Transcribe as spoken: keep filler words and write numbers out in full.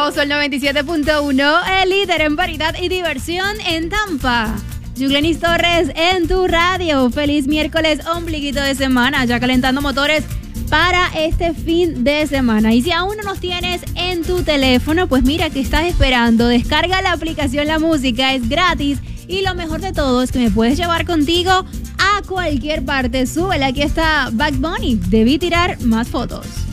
Somos el noventa y siete punto uno, el líder en variedad y diversión en Tampa. Yuglenis Torres en tu radio. Feliz miércoles, ombliguito de semana, ya calentando motores para este fin de semana. Y si aún no nos tienes en tu teléfono, pues mira, ¿qué estás esperando? Descarga la aplicación La Música, es gratis. Y lo mejor de todo es que me puedes llevar contigo a cualquier parte. Súbela, aquí está Bad Bunny. Debí tirar más fotos.